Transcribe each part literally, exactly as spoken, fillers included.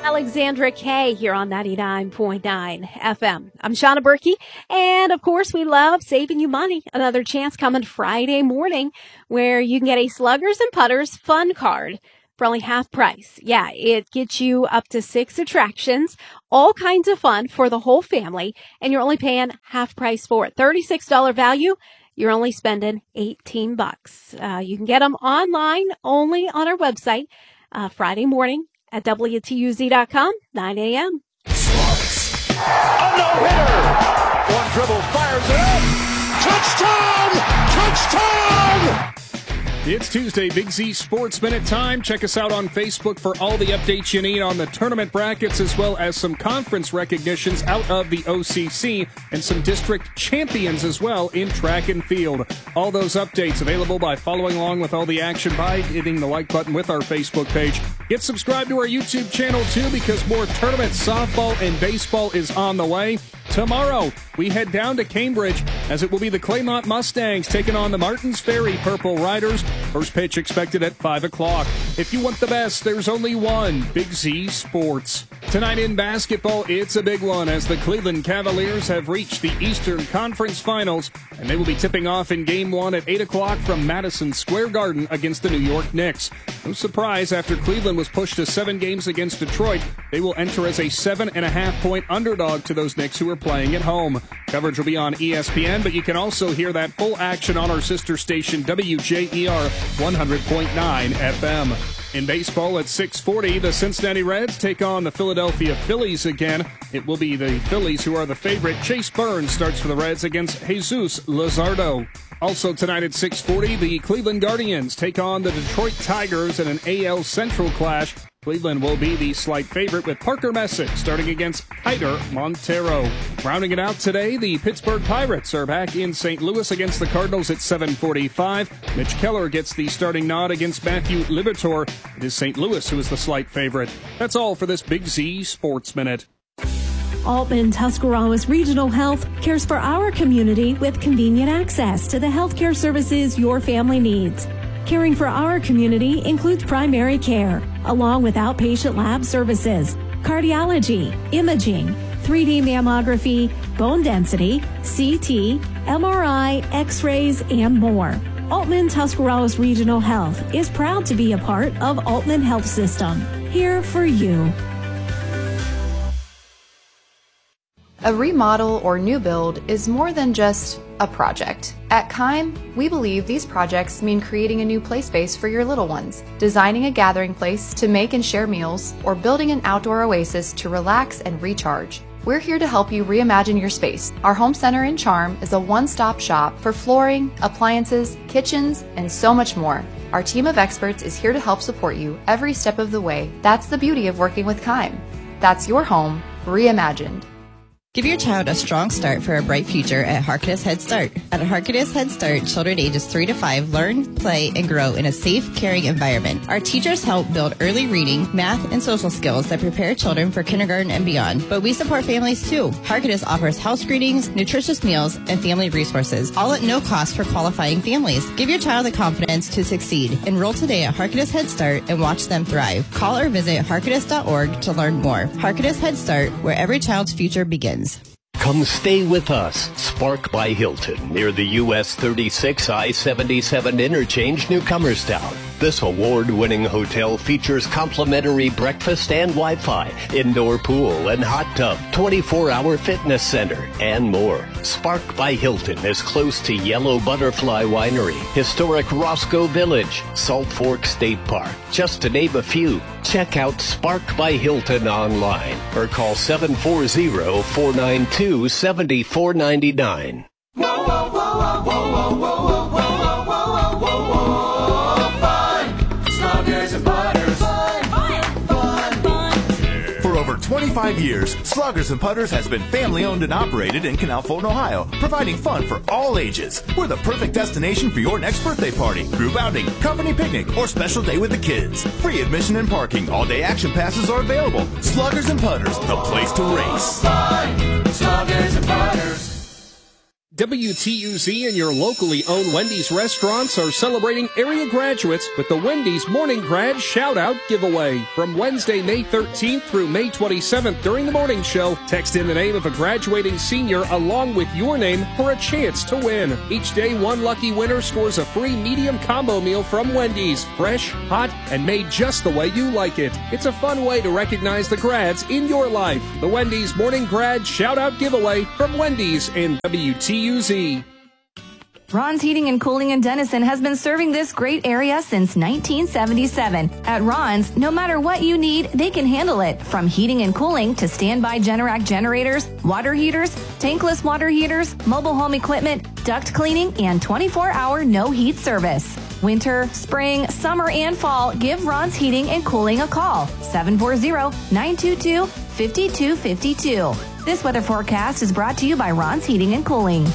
Alexandra Kay here on ninety-nine point nine F M. I'm Shauna Berkey, and of course we love saving you money. Another chance coming Friday morning where you can get a Sluggers and Putters fun card for only half price. Yeah, it gets you up to six attractions, all kinds of fun for the whole family, and you're only paying half price for it. thirty-six dollars value. You're only spending eighteen bucks. Uh, you can get them online only on our website uh, Friday morning at W T U Z dot com, nine a.m. A no-hitter. One dribble, fires it up. Touchdown! Touchdown! It's Tuesday, Big Z Sports Minute time. Check us out on Facebook for all the updates you need on the tournament brackets, as well as some conference recognitions out of the O C C and some district champions as well in track and field. All those updates available by following along with all the action by hitting the like button with our Facebook page. Get subscribed to our YouTube channel too, because more tournaments, softball and baseball is on the way. Tomorrow, we head down to Cambridge as it will be the Claymont Mustangs taking on the Martins Ferry Purple Riders. First pitch expected at five o'clock. If you want the best, there's only one. Big Z Sports. Tonight in basketball, it's a big one as the Cleveland Cavaliers have reached the Eastern Conference Finals, and they will be tipping off in Game one at eight o'clock from Madison Square Garden against the New York Knicks. No surprise, after Cleveland was pushed to seven games against Detroit, they will enter as a seven and a half point underdog to those Knicks who are playing at home. Coverage will be on E S P N, but you can also hear that full action on our sister station W J E R one hundred point nine F M. In baseball at six forty, the Cincinnati Reds take on the Philadelphia Phillies again. It will be the Phillies who are the favorite. Chase Burns starts for the Reds against Jesus Luzardo. Also tonight at six forty, the Cleveland Guardians take on the Detroit Tigers in an A L Central clash. Cleveland will be the slight favorite with Parker Messick starting against Kiter Montero. Rounding it out today, the Pittsburgh Pirates are back in Saint Louis against the Cardinals at seven forty-five. Mitch Keller gets the starting nod against Matthew Liberatore. It is Saint Louis who is the slight favorite. That's all for this Big Z Sports Minute. Altman Tuscarawas Regional Health cares for our community with convenient access to the healthcare services your family needs. Caring for our community includes primary care, along with outpatient lab services, cardiology, imaging, three D mammography, bone density, C T, M R I, X-rays, and more. Altman Tuscarawas Regional Health is proud to be a part of Altman Health System. Here for you. A remodel or new build is more than just a project. At Keim, we believe these projects mean creating a new play space for your little ones, designing a gathering place to make and share meals, or building an outdoor oasis to relax and recharge. We're here to help you reimagine your space. Our home center in Charm is a one-stop shop for flooring, appliances, kitchens, and so much more. Our team of experts is here to help support you every step of the way. That's the beauty of working with Keim. That's your home reimagined. Give your child a strong start for a bright future at Harkness Head Start. At Harkness Head Start, children ages three to five learn, play, and grow in a safe, caring environment. Our teachers help build early reading, math, and social skills that prepare children for kindergarten and beyond. But we support families too. Harkness offers house greetings, nutritious meals, and family resources, all at no cost for qualifying families. Give your child the confidence to succeed. Enroll today at Harkness Head Start and watch them thrive. Call or visit harkness dot org to learn more. Harkness Head Start, where every child's future begins. Come stay with us. Spark by Hilton, near the U S thirty-six I seventy-seven interchange, Newcomerstown. This award-winning hotel features complimentary breakfast and Wi-Fi, indoor pool and hot tub, twenty-four hour fitness center, and more. Spark by Hilton is close to Yellow Butterfly Winery, historic Roscoe Village, Salt Fork State Park, just to name a few. Check out Spark by Hilton online or call seven four zero, four nine two, seven four nine nine. Whoa, whoa, whoa, whoa, whoa, whoa, whoa, whoa, whoa, whoa, whoa, fun. Sluggers and Putters. Fun, fun, fun, fun. For over twenty-five years, Sluggers and Putters has been family-owned and operated in Canal Fulton, Ohio, providing fun for all ages. We're the perfect destination for your next birthday party, group outing, company picnic, or special day with the kids. Free admission and parking. All-day action passes are available. Sluggers and Putters, the place to race. Fun. Sluggers and Putters. W T U Z and your locally owned Wendy's restaurants are celebrating area graduates with the Wendy's Morning Grad Shout-Out Giveaway. From Wednesday, May thirteenth through May twenty-seventh during the morning show, text in the name of a graduating senior along with your name for a chance to win. Each day, one lucky winner scores a free medium combo meal from Wendy's. Fresh, hot, and made just the way you like it. It's a fun way to recognize the grads in your life. The Wendy's Morning Grad Shout-Out Giveaway from Wendy's and W T U Z. Ron's Heating and Cooling in Denison has been serving this great area since nineteen seventy-seven. At Ron's, no matter what you need, they can handle it. From heating and cooling to standby Generac generators, water heaters, tankless water heaters, mobile home equipment, duct cleaning, and twenty-four hour no heat service. Winter, spring, summer, and fall, give Ron's Heating and Cooling a call. seven four zero, nine two two, five two five two. This weather forecast is brought to you by Ron's Heating and Cooling.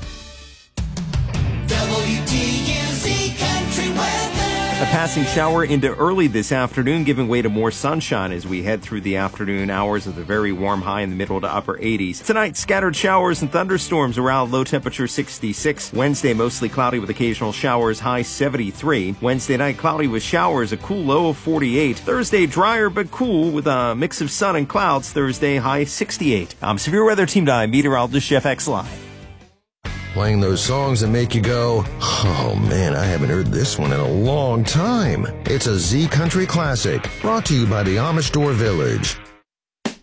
W T U Z Country Weather. A passing shower into early this afternoon, giving way to more sunshine as we head through the afternoon hours with a very warm high in the middle to upper eighties. Tonight, scattered showers and thunderstorms around, low temperature sixty-six. Wednesday, mostly cloudy with occasional showers, high seventy-three. Wednesday night, cloudy with showers, a cool low of forty-eight. Thursday, drier but cool with a mix of sun and clouds. Thursday, high sixty-eight. I'm Severe Weather Team nine meteorologist Jeff X Live. Playing those songs that make you go, oh man, I haven't heard this one in a long time. It's a Z Country classic, brought to you by the Amish Door Village.